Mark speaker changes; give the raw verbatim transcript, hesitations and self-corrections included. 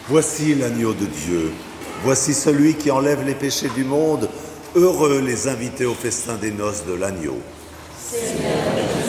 Speaker 1: Voici l'agneau de Dieu, voici celui qui enlève les péchés du monde. Heureux les invités au festin des noces de l'agneau.
Speaker 2: Seigneur,